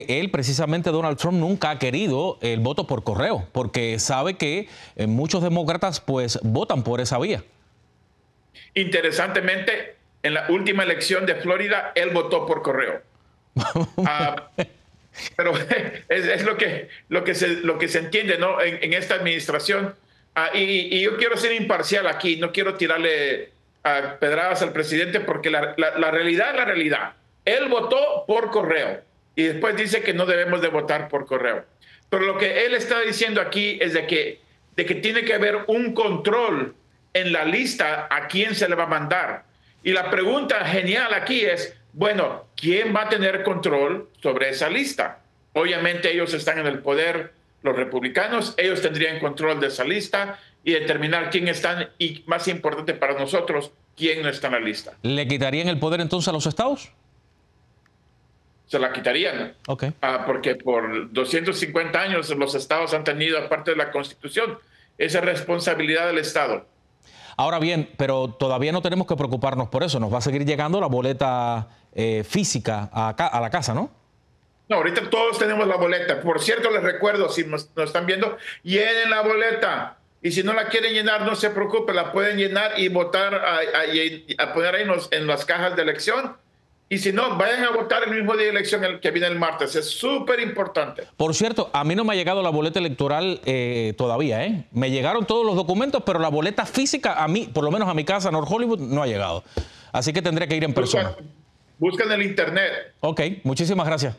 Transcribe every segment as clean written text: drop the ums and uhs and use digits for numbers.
Él, precisamente Donald Trump, nunca ha querido el voto por correo, porque sabe que muchos demócratas pues votan por esa vía. Interesantemente, en la última elección de Florida, él votó por correo. Pero es lo que se entiende, ¿no? en esta administración. Y yo quiero ser imparcial aquí, no quiero tirarle pedradas al presidente, porque la realidad es la realidad. Él votó por correo y después dice que no debemos de votar por correo. Pero lo que él está diciendo aquí es de que tiene que haber un control en la lista a quién se le va a mandar. Y la pregunta genial aquí es, bueno, ¿quién va a tener control sobre esa lista? Obviamente ellos están en el poder, los republicanos, ellos tendrían control de esa lista y determinar quién están, y más importante para nosotros, quién no está en la lista. ¿Le quitarían el poder entonces a los estados? Se la quitarían. Okay. Porque por 250 años los estados han tenido, aparte de la Constitución, esa responsabilidad del Estado. Ahora bien, pero todavía no tenemos que preocuparnos por eso. Nos va a seguir llegando la boleta física a la casa, ¿no? No, ahorita todos tenemos la boleta. Por cierto, les recuerdo, si nos están viendo, llenen la boleta. Y si no la quieren llenar, no se preocupen, la pueden llenar y votar, a poner ahí en las cajas de elección. Y si no, vayan a votar el mismo día de elección, el que viene el martes. Es súper importante. Por cierto, a mí no me ha llegado la boleta electoral todavía, ¿eh? Me llegaron todos los documentos, pero la boleta física, a mí, por lo menos a mi casa, North Hollywood, no ha llegado. Así que tendré que ir en persona. Busca en el internet. Ok, muchísimas gracias.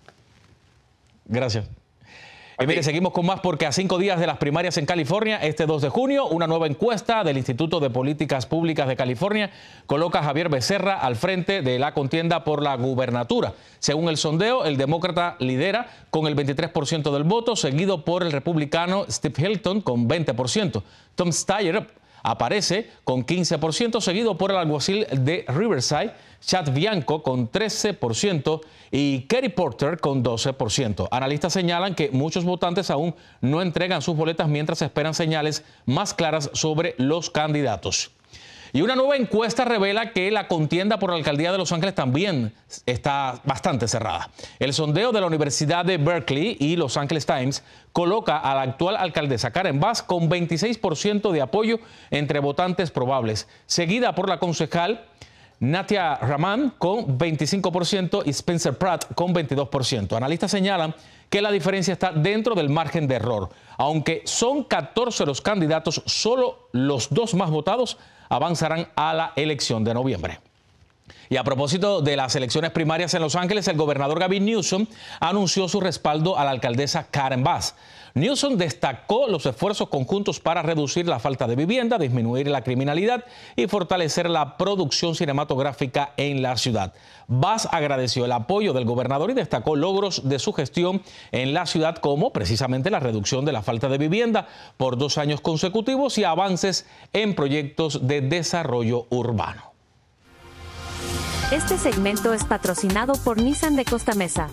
Gracias. Y mire, seguimos con más, porque a 5 días de las primarias en California, este 2 de junio, una nueva encuesta del Instituto de Políticas Públicas de California coloca a Javier Becerra al frente de la contienda por la gubernatura. Según el sondeo, el demócrata lidera con el 23% del voto, seguido por el republicano Steve Hilton con 20%. Tom Steyer aparece con 15%, seguido por el alguacil de Riverside, Chad Bianco, con 13% y Kerry Porter con 12%. Analistas señalan que muchos votantes aún no entregan sus boletas mientras esperan señales más claras sobre los candidatos. Y una nueva encuesta revela que la contienda por la alcaldía de Los Ángeles también está bastante cerrada. El sondeo de la Universidad de Berkeley y Los Angeles Times coloca a la actual alcaldesa Karen Bass con 26% de apoyo entre votantes probables, seguida por la concejal Natia Raman con 25% y Spencer Pratt con 22%. Analistas señalan que la diferencia está dentro del margen de error. Aunque son 14 los candidatos, solo los 2 más votados avanzarán a la elección de noviembre. Y a propósito de las elecciones primarias en Los Ángeles, el gobernador Gavin Newsom anunció su respaldo a la alcaldesa Karen Bass. Newsom destacó los esfuerzos conjuntos para reducir la falta de vivienda, disminuir la criminalidad y fortalecer la producción cinematográfica en la ciudad. Bass agradeció el apoyo del gobernador y destacó logros de su gestión en la ciudad, como precisamente la reducción de la falta de vivienda por 2 años consecutivos y avances en proyectos de desarrollo urbano. Este segmento es patrocinado por Nissan de Costa Mesa.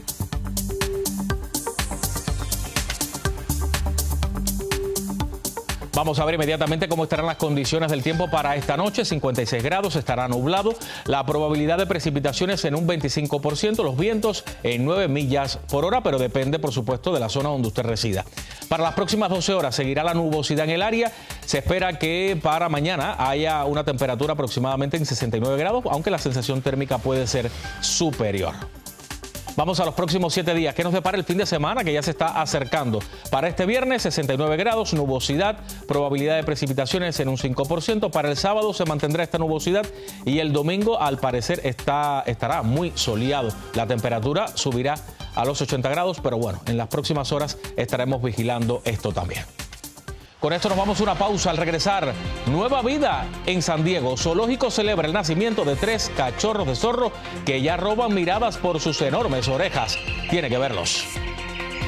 Vamos a ver inmediatamente cómo estarán las condiciones del tiempo para esta noche. 56 grados, estará nublado. La probabilidad de precipitaciones en un 25%, los vientos en 9 millas por hora, pero depende, por supuesto, de la zona donde usted resida. Para las próximas 12 horas seguirá la nubosidad en el área. Se espera que para mañana haya una temperatura aproximadamente en 69 grados, aunque la sensación térmica puede ser superior. Vamos a los próximos 7 días. ¿Qué nos depara el fin de semana, que ya se está acercando? Para este viernes, 69 grados, nubosidad, probabilidad de precipitaciones en un 5%. Para el sábado se mantendrá esta nubosidad y el domingo, al parecer, estará muy soleado. La temperatura subirá a los 80 grados, pero bueno, en las próximas horas estaremos vigilando esto también. Con esto nos vamos a una pausa. Al regresar, nueva vida en San Diego. Zoológico celebra el nacimiento de 3 cachorros de zorro que ya roban miradas por sus enormes orejas. Tiene que verlos.